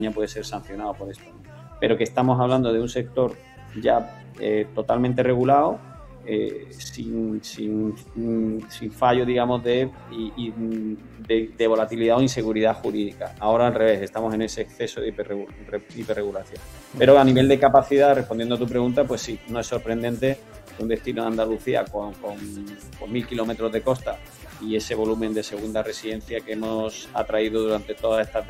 puede ser sancionado por esto, ¿no? Pero que estamos hablando de un sector ya totalmente regulado, sin fallo, digamos, de volatilidad o inseguridad jurídica. Ahora al revés, estamos en ese exceso de hiperregulación. Pero a nivel de capacidad, respondiendo a tu pregunta, pues sí, no es sorprendente que un destino de Andalucía con 1.000 kilómetros de costa y ese volumen de segunda residencia que hemos atraído durante todas estas